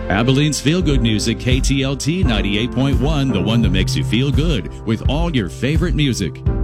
Abilene's Feel Good Music, KTLT 98.1, the one that makes you feel good with all your favorite music.